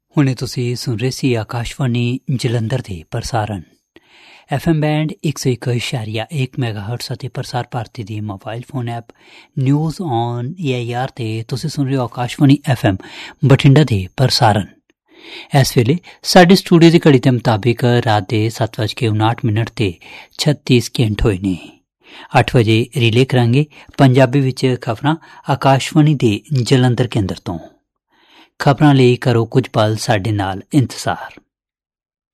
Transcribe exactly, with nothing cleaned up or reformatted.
ਹੁਣੇ ਤੁਸੀਂ ਸੁਣ ਰਹੇ ਸੀ ਆਕਾਸ਼ਵਾਣੀ ਜਲੰਧਰ ਦੇ ਪ੍ਰਸਾਰਣ ਐਫ ਐਮ ਬੈਂਡ ਇੱਕ ਸੌ ਇੱਕ ਇਸ਼ਾਰੀਆ ਇੱਕ ਮੈਗਾ ਹਰਟਸ ਅਤੇ ਪ੍ਰਸਾਰ ਭਾਰਤੀ ਦੀ mobile phone app news on A I R 'ਤੇ ਤੁਸੀਂ ਸੁਣ ਰਹੇ ਹੋ ਆਕਾਸ਼ਵਾਣੀ ਐਫ ਐਮ ਬਠਿੰਡਾ ਦੇ ਪ੍ਰਸਾਰਣ। ਇਸ ਵੇਲੇ ਸਾਡੇ ਸਟੂਡੀਓ ਦੀ ਘੜੀ ਦੇ ਮੁਤਾਬਿਕ ਰਾਤ ਦੇ ਸੱਤ ਵੱਜ ਕੇ ਉਨਾਹਠ ਮਿੰਟ ਤੇ ਛੱਤੀ ਸਕਿੰਟ ਹੋਏ ਨੇ। ਅੱਠ ਵਜੇ ਰੀਲੇ ਕਰਾਂਗੇ ਪੰਜਾਬੀ ਵਿੱਚ ਖਬਰਾਂ ਆਕਾਸ਼ਵਾਣੀ ਦੇ ਜਲੰਧਰ ਕੇਂਦਰ ਤੋਂ। ਖਬਰਾਂ ਲਈ ਕਰੋ ਕੁਝ ਪਲ ਸਾਡੇ ਨਾਲ ਇੰਤਜ਼ਾਰ।